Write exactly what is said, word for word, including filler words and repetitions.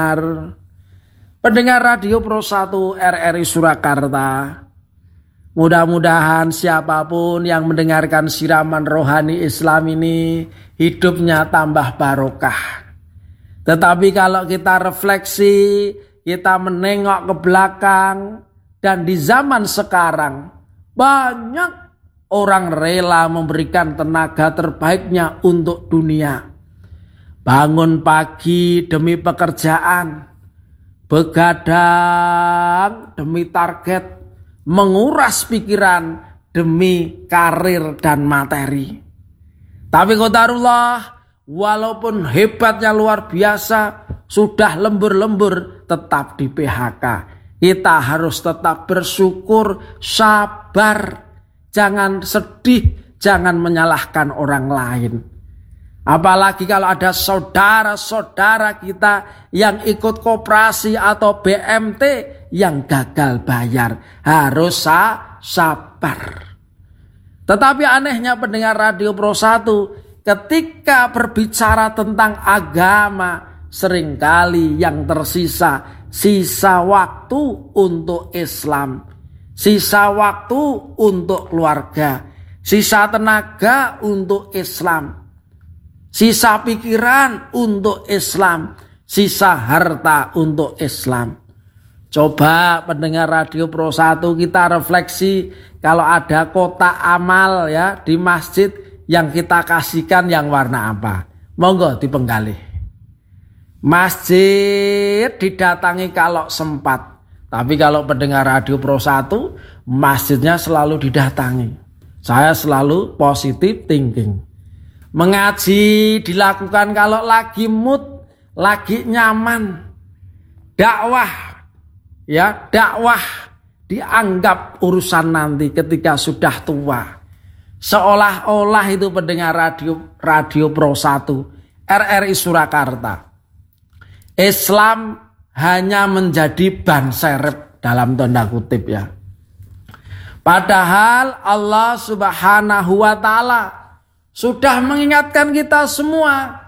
pendengar pendengar Radio Pro satu R R I Surakarta. Mudah-mudahan siapapun yang mendengarkan siraman rohani Islam ini hidupnya tambah barokah. Tetapi kalau kita refleksi, kita menengok ke belakang, dan di zaman sekarang banyak orang rela memberikan tenaga terbaiknya untuk dunia. Bangun pagi demi pekerjaan, begadang demi target, menguras pikiran demi karir dan materi. Tapi qadarullah, walaupun hebatnya luar biasa, sudah lembur-lembur tetap di P H K. Kita harus tetap bersyukur, sabar, jangan sedih, jangan menyalahkan orang lain. Apalagi kalau ada saudara-saudara kita yang ikut koperasi atau B M T yang gagal bayar, harus sabar. Tetapi anehnya pendengar Radio Pro satu, ketika berbicara tentang agama, seringkali yang tersisa sisa waktu untuk Islam, sisa waktu untuk keluarga, sisa tenaga untuk Islam, sisa pikiran untuk Islam, sisa harta untuk Islam. Coba pendengar Radio Pro satu kita refleksi, kalau ada kotak amal ya di masjid, yang kita kasihkan yang warna apa? Monggo dipenggalih. Masjid didatangi kalau sempat. Tapi kalau pendengar Radio Pro satu, masjidnya selalu didatangi. Saya selalu positive thinking. Mengaji dilakukan kalau lagi mood, lagi nyaman. Dakwah, ya dakwah dianggap urusan nanti ketika sudah tua. Seolah-olah itu pendengar radio Radio Pro satu R R I Surakarta, Islam hanya menjadi ban serep dalam tanda kutip ya. Padahal Allah Subhanahu wa taala sudah mengingatkan kita semua,